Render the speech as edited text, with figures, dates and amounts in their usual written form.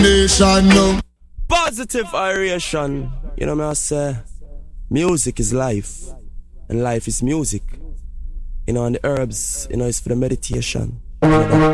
Nation no. Positive aeration. You know me I say, music is life, and life is music. You know, and the herbs, you know, it's for the meditation. You know that?